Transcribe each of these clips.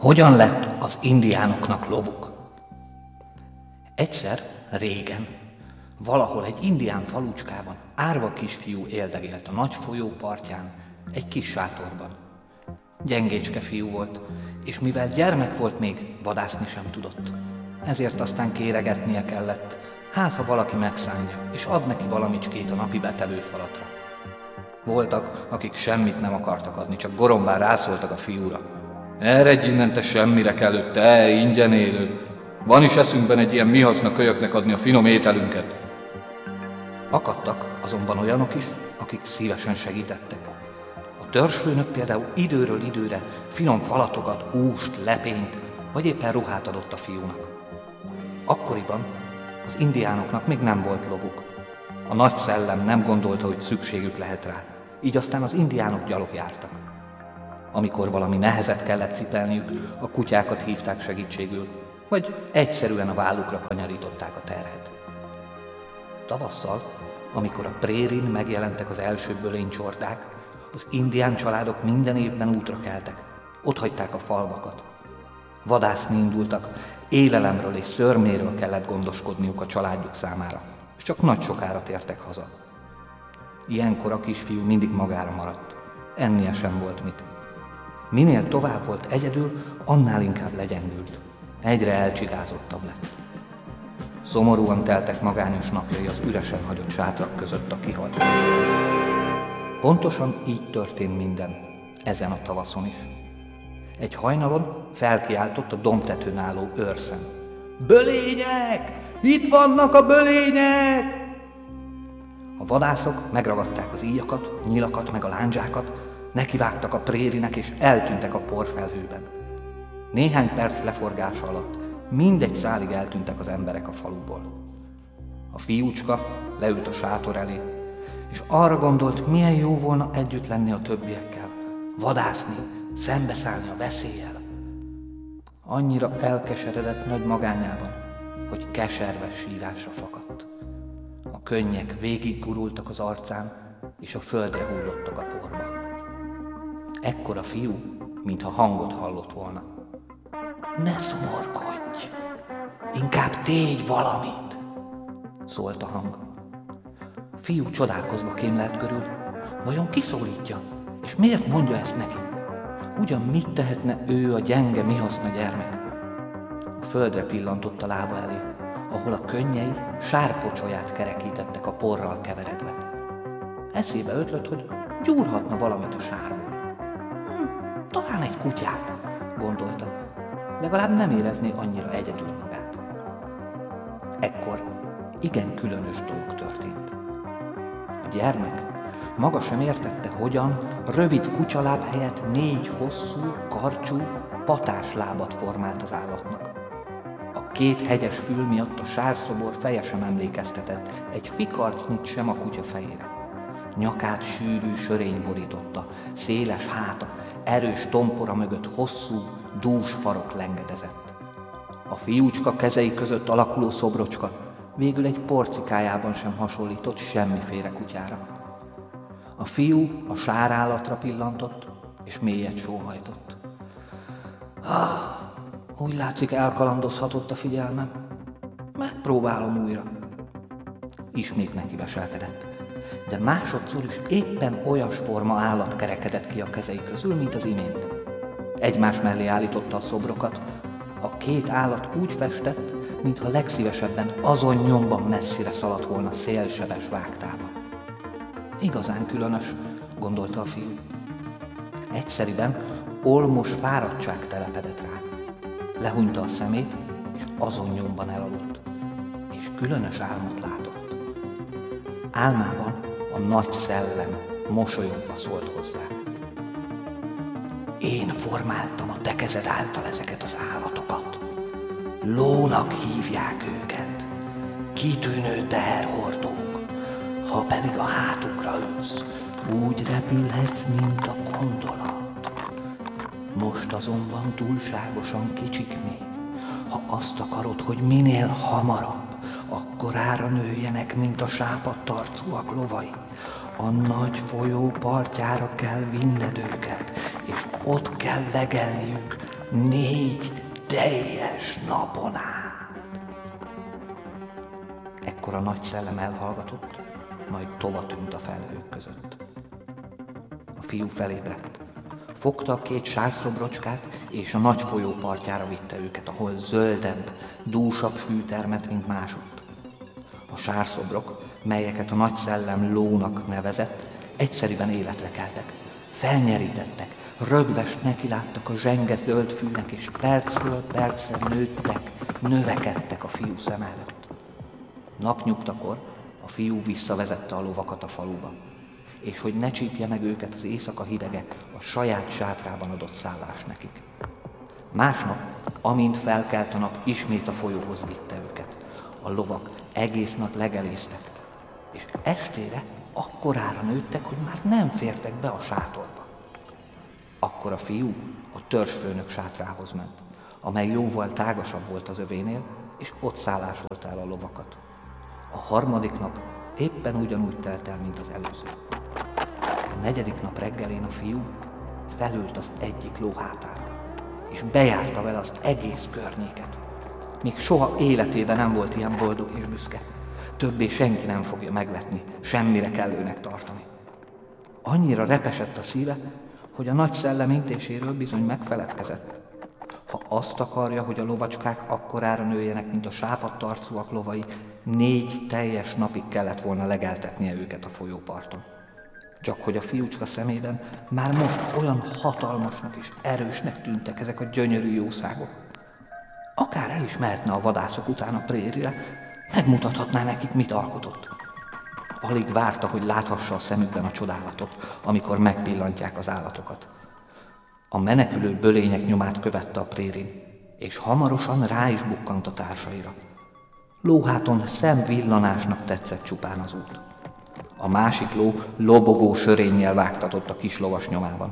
Hogyan lett az indiánoknak lovuk? Egyszer, régen, valahol egy indián falucskában árva kisfiú éldegélt a nagy folyó partján, egy kis sátorban. Gyengécske fiú volt, és mivel gyermek volt még, vadászni sem tudott. Ezért aztán kéregetnie kellett, hát ha valaki megszánja, és ad neki valamicskét a napi betevőfalatra. Voltak, akik semmit nem akartak adni, csak gorombán rászóltak a fiúra. Eredj innen, te semmire kellő, te ingyen élő! Van is eszünkben egy ilyen mihaszna kölyöknek adni a finom ételünket. Akadtak azonban olyanok is, akik szívesen segítettek. A törzsfőnök például időről időre finom falatokat, húst, lepényt, vagy éppen ruhát adott a fiúnak. Akkoriban az indiánoknak még nem volt lovuk. A nagy szellem nem gondolta, hogy szükségük lehet rá, így aztán az indiánok gyalog jártak. Amikor valami nehezet kellett cipelniük, a kutyákat hívták segítségül, vagy egyszerűen a vállukra kanyarították a terhet. Tavasszal, amikor a prérin megjelentek az első bölénycsordák, az indián családok minden évben útra keltek, otthagyták a falvakat. Vadászni indultak, élelemről és szörméről kellett gondoskodniuk a családjuk számára, és csak nagy sokára tértek haza. Ilyenkor a kisfiú mindig magára maradt, ennie sem volt mit. Minél tovább volt egyedül, annál inkább legyengült, egyre elcsigázottabb lett. Szomorúan teltek magányos napjai az üresen hagyott sátrak között a kihaltban. Pontosan így történt minden, ezen a tavaszon is. Egy hajnalon felkiáltott a dombtetőn álló őrszem. Bölények! Itt vannak a bölények! A vadászok megragadták az íjakat, nyilakat meg a lándzsákat, nekivágtak a prérinek és eltűntek a porfelhőben. Néhány perc leforgása alatt mindegy szálig eltűntek az emberek a faluból. A fiúcska leült a sátor elé, és arra gondolt, milyen jó volna együtt lenni a többiekkel, vadászni, szembeszállni a veszéllyel. Annyira elkeseredett nagy magányában, hogy keserves sírásra fakadt. A könnyek végiggurultak az arcán, és a földre hullottak a porba. Ekkor a fiú, mintha hangot hallott volna. Ne szomorkodj! Inkább tégy valamit! Szólt a hang. A fiú csodálkozva kémlelt körül. Vajon ki szólítja? És miért mondja ezt neki? Ugyan mit tehetne ő, a gyenge, mihaszna gyermek? A földre pillantott a lába elé, ahol a könnyei sárpocsolyát kerekítettek a porral keveredve. Eszébe ötlött, hogy gyúrhatna valamit a sárból. Talán egy kutyát, gondolta. Legalább nem érezné annyira egyedül magát. Ekkor igen különös dolog történt. A gyermek maga sem értette, hogyan rövid kutyaláb helyett 4 hosszú, karcsú, patás lábat formált az állatnak. A 2 hegyes fül miatt a sárszobor feje sem emlékeztetett egy fikarcnyit sem a kutya fejére. Nyakát sűrű sörény borította, széles háta, erős tompora mögött hosszú, dús farok lengedezett. A fiúcska kezei között alakuló szobrocska végül egy porcikájában sem hasonlított semmiféle kutyára. A fiú a sárállatra pillantott, és mélyet sóhajtott. Úgy látszik, elkalandozhatott a figyelmem. Megpróbálom újra. Ismét neki veselkedett, de másodszor is éppen olyasforma állat kerekedett ki a kezei közül, mint az imént. Egymás mellé állította a szobrokat. A 2 állat úgy festett, mintha legszívesebben azon nyomban messzire szaladt volna szélsebes vágtába. Igazán különös, gondolta a fiú. Egyszeriben olmos fáradtság telepedett rá. Lehúnyta a szemét, és azon nyomban elaludt. És különös álmot látott. Álmában a nagy szellem mosolyogva szólt hozzá. Én formáltam a te kezed által ezeket az állatokat. Lónak hívják őket, kitűnő teherhordók. Ha pedig a hátukra ülsz, úgy repülhetsz, mint a gondolat. Most azonban túlságosan kicsik még. Ha azt akarod, hogy minél hamarabb, akkorára nőjenek, mint a sápadtarcúak lovai, a nagy folyó partjára kell vinned őket, és ott kell legelniük, 4 teljes napon át. Ekkor a nagy szellem elhallgatott, majd tova tűnt a felhők között. A fiú felébredt. Fogta a 2 sárszobrocskát, és a nagy folyó partjára vitte őket, ahol zöldebb, dúsabb fű termett, mint másutt. A sárszobrok, melyeket a nagy szellem lónak nevezett, egyszerűen életre keltek. Felnyerítettek, rögvest nekiláttak a zsenge zöld fűnek, és percről percre nőttek, növekedtek a fiú szem előtt. Napnyugtakor a fiú visszavezette a lovakat a faluba, és hogy ne csípje meg őket az éjszaka hidege, a saját sátrában adott szállás nekik. Másnap, amint felkelt a nap, ismét a folyóhoz vitte őket. A lovak egész nap legelésztek, és estére akkorára nőttek, hogy már nem fértek be a sátorba. Akkor a fiú a törzsfőnök sátrához ment, amely jóval tágasabb volt az övénél, és ott szállásolta el a lovakat. A harmadik nap éppen ugyanúgy telt el, mint az előző. A negyedik nap reggelén a fiú felült az egyik ló hátára, és bejárta vele az egész környéket. Még soha életében nem volt ilyen boldog és büszke. Többé senki nem fogja megvetni, semmire kellőnek tartani. Annyira repesett a szíve, hogy a nagy szellem intéséről bizony megfeledkezett. Ha azt akarja, hogy a lovacskák akkorára nőjenek, mint a sápadtarcúak lovai, 4 teljes napig kellett volna legeltetnie őket a folyóparton. Csak hogy a fiúcska szemében már most olyan hatalmasnak és erősnek tűntek ezek a gyönyörű jószágok. Akár el is mehetne a vadászok után a prérire, megmutathatná nekik, mit alkotott. Alig várta, hogy láthassa a szemükben a csodálatot, amikor megpillantják az állatokat. A menekülő bölények nyomát követte a prérin, és hamarosan rá is bukkant a társaira. Lóháton szemvillanásnak tetszett csupán az út. A másik ló lobogó sörénnyel vágtatott a kis lovas nyomában.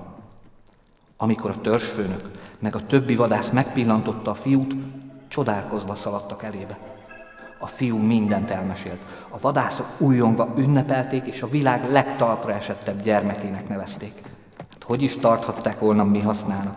Amikor a törzsfőnök meg a többi vadász megpillantotta a fiút, csodálkozva szaladtak elébe. A fiú mindent elmesélt. A vadászok újjongva ünnepelték, és a világ legtalpra esettebb gyermekének nevezték. Hát hogy is tarthatták volna, mi használnak?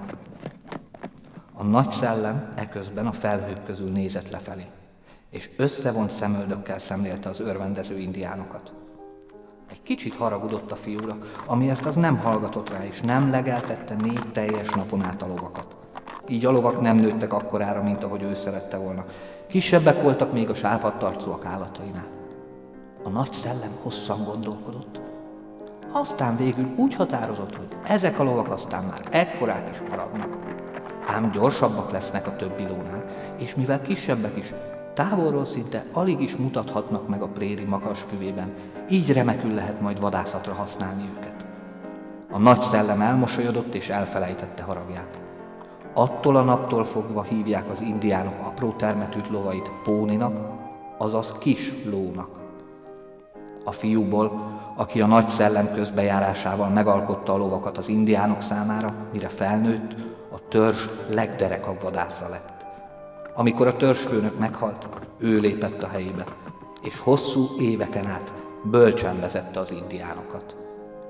A nagy szellem eközben a felhők közül nézett lefelé, és összevont szemöldökkel szemlélte az örvendező indiánokat. Egy kicsit haragudott a fiúra, amiért az nem hallgatott rá, és nem legeltette 4 teljes napon át a lovakat. Így a lovak nem nőttek akkorára, mint ahogy ő szerette volna. Kisebbek voltak még a sápadtarcúak állatainál. A nagy szellem hosszan gondolkodott. Aztán végül úgy határozott, hogy ezek a lovak aztán már ekkorák is maradnak. Ám gyorsabbak lesznek a többi lónál, és mivel kisebbek is, távolról szinte alig is mutathatnak meg a préri magas füvében, így remekül lehet majd vadászatra használni őket. A nagy szellem elmosolyodott és elfelejtette haragját. Attól a naptól fogva hívják az indiánok apró termetűt lovait póninak, azaz kis lónak. A fiúból, aki a nagy szellem közbejárásával megalkotta a lovakat az indiánok számára, mire felnőtt, a törzs legderekabb vadásza lett. Amikor a törzsfőnök meghalt, ő lépett a helyébe, és hosszú éveken át bölcsen vezette az indiánokat.